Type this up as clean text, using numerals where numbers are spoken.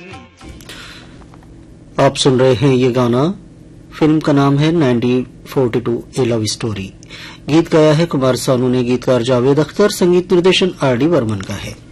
आप सुन रहे हैं ये गाना। फिल्म का नाम है 1942 ए लव स्टोरी। गीत गाया है कुमार सानू ने, गीतकार जावेद अख्तर, संगीत निर्देशन आर डी बर्मन का है।